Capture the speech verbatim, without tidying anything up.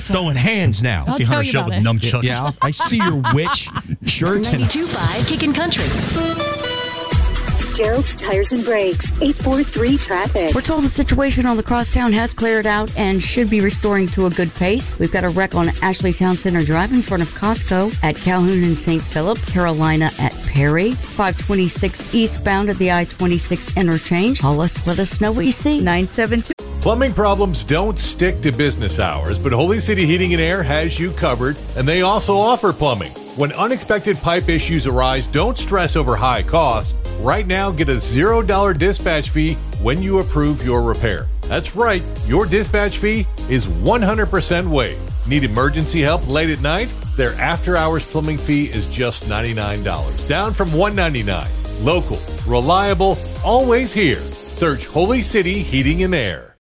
throwing hands now. I'll see tell Hunter you show about with it. nunchucks. Yeah, I see your witch shirt. ninety-two point five Kickin' Country. Gerald's Tires and Brakes, eight four three traffic. We're told the situation on the crosstown has cleared out and should be restoring to a good pace. We've got a wreck on Ashley Town Center Drive in front of Costco, at Calhoun and Saint Philip, Carolina at Perry, five twenty-six eastbound at the I twenty-six interchange. Call us, let us know what you see. nine seven two Plumbing problems don't stick to business hours, but Holy City Heating and Air has you covered, and they also offer plumbing. When unexpected pipe issues arise, don't stress over high costs. Right now, get a zero dollar dispatch fee when you approve your repair. That's right, your dispatch fee is one hundred percent waived. Need emergency help late at night? Their after-hours plumbing fee is just ninety-nine dollars, down from one hundred ninety-nine dollars. Local, reliable, always here. Search Holy City Heating and Air.